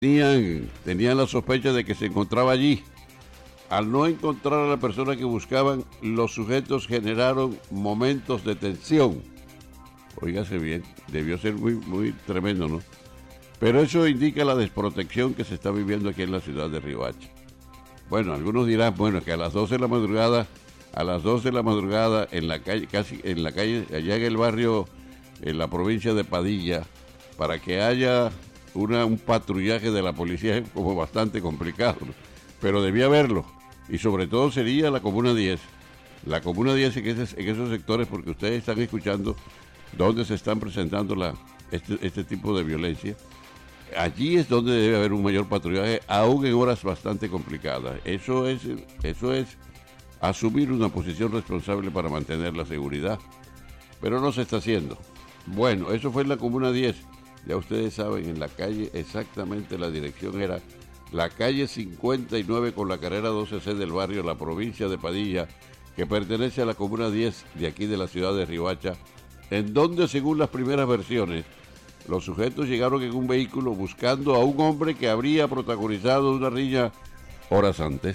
tenían la sospecha de que se encontraba allí. Al no encontrar a la persona que buscaban, los sujetos generaron momentos de tensión. Óigase bien, debió ser muy, muy tremendo, ¿no? Pero eso indica la desprotección que se está viviendo aquí en la ciudad de Riohacha. Bueno, algunos dirán, bueno, que a las 12 de la madrugada, en la calle, casi en la calle, allá en el barrio, en la provincia de Padilla, para que haya un patrullaje de la policía es como bastante complicado, ¿no? Pero debía haberlo. Y sobre todo sería la Comuna 10. La Comuna 10 en esos sectores, porque ustedes están escuchando dónde se están presentando este tipo de violencia. Allí es donde debe haber un mayor patrullaje, aún en horas bastante complicadas. Eso es asumir una posición responsable para mantener la seguridad. Pero no se está haciendo. Bueno, eso fue en la Comuna 10. Ya ustedes saben, en la calle, exactamente la dirección era la calle 59 con la carrera 12C del barrio La Provincia de Padilla, que pertenece a la Comuna 10 de aquí de la ciudad de Riohacha, en donde, según las primeras versiones, los sujetos llegaron en un vehículo buscando a un hombre que habría protagonizado una riña horas antes.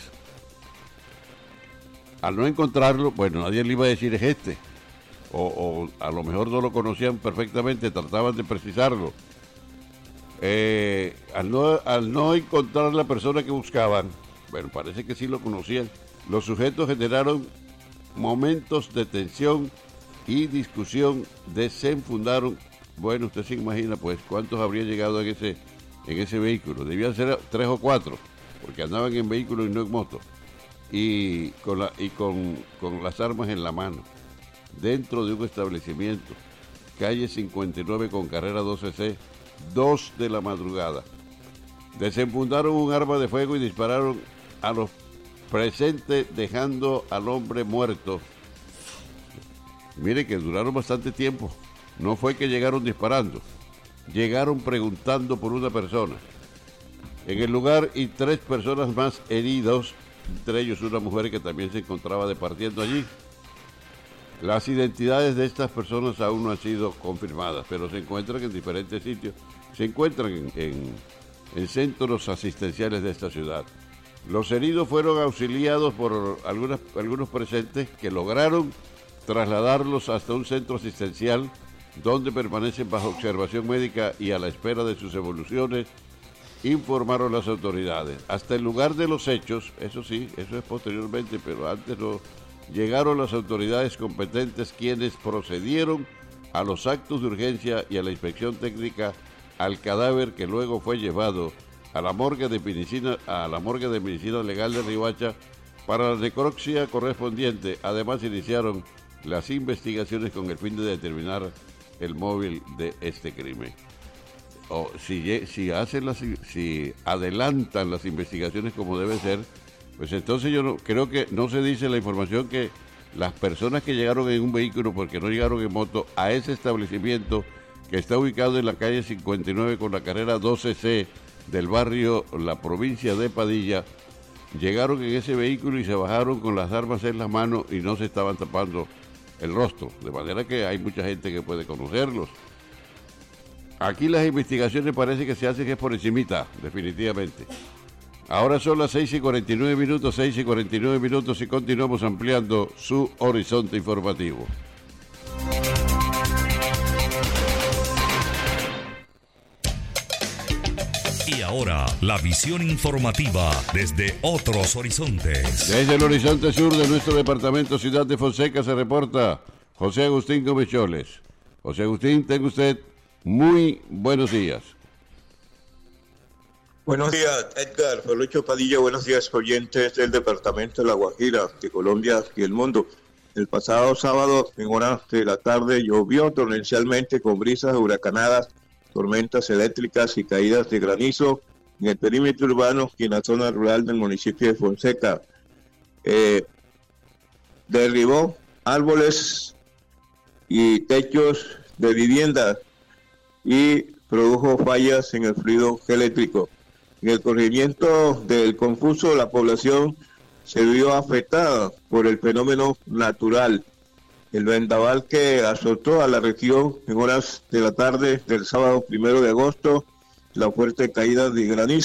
Al no encontrarlo, bueno, nadie le iba a decir es este, o a lo mejor no lo conocían perfectamente, trataban de precisarlo. Al no encontrar la persona que buscaban, bueno, parece que sí lo conocían, los sujetos generaron momentos de tensión y discusión, desenfundaron. Bueno, usted se imagina, pues, cuántos habrían llegado en ese vehículo. Debían ser 3 o 4, porque andaban en vehículo y no en moto. Y con las armas en la mano, dentro de un establecimiento, calle 59 con carrera 12C, 2 de la madrugada. Desenfundaron un arma de fuego y dispararon a los presentes, dejando al hombre muerto. Mire que duraron bastante tiempo. No fue que llegaron disparando, llegaron preguntando por una persona. En el lugar y 3 personas más heridos, entre ellos una mujer que también se encontraba departiendo allí. Las identidades de estas personas aún no han sido confirmadas, pero se encuentran en diferentes sitios. Se encuentran en centros asistenciales de esta ciudad. Los heridos fueron auxiliados por algunos presentes que lograron trasladarlos hasta un centro asistencial donde permanecen bajo observación médica y a la espera de sus evoluciones, informaron las autoridades. Hasta el lugar de los hechos, eso sí, eso es posteriormente, pero antes no, llegaron las autoridades competentes, quienes procedieron a los actos de urgencia y a la inspección técnica al cadáver, que luego fue llevado a la morgue de medicina legal de Riohacha para la necropsia correspondiente. Además, iniciaron las investigaciones con el fin de determinar el móvil de este crimen. O si adelantan las investigaciones como debe ser, pues entonces creo que no se dice la información que las personas que llegaron en un vehículo, porque no llegaron en moto, a ese establecimiento que está ubicado en la calle 59 con la carrera 12C del barrio La Provincia de Padilla, llegaron en ese vehículo y se bajaron con las armas en las manos y no se estaban tapando el rostro, de manera que hay mucha gente que puede conocerlos. Aquí las investigaciones parece que se hacen es por encimita, definitivamente. Ahora son las 6:49 minutos, 6:49 minutos y continuamos ampliando su horizonte informativo. Y ahora, la visión informativa desde otros horizontes. Desde el horizonte sur de nuestro departamento Ciudad de Fonseca se reporta José Agustín Gómez Choles. José Agustín, tenga usted muy buenos días. Buenos días, Edgar, Felucho Padilla, buenos días, oyentes del departamento de La Guajira, de Colombia y el mundo. El pasado sábado, en horas de la tarde, llovió torrencialmente con brisas huracanadas, tormentas eléctricas y caídas de granizo en el perímetro urbano y en la zona rural del municipio de Fonseca. Derribó árboles y techos de viviendas y produjo fallas en el fluido eléctrico. En el corregimiento del Confuso, la población se vio afectada por el fenómeno natural. El vendaval que azotó a la región en horas de la tarde del sábado 1 de agosto la fuerte caída de granizo